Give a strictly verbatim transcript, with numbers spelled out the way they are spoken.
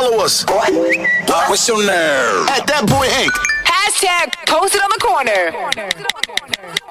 follow us. What? What? What's your nerve? At that boy Hank. Hashtag posted on the corner.